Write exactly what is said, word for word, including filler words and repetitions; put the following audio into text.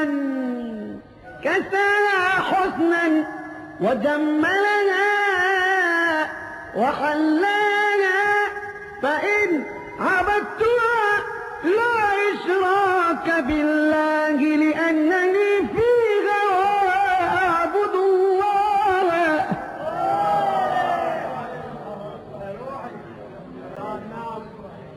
من كساها حسنا وجملنا وحلانا، فإن عبدتها لا إشراك بنا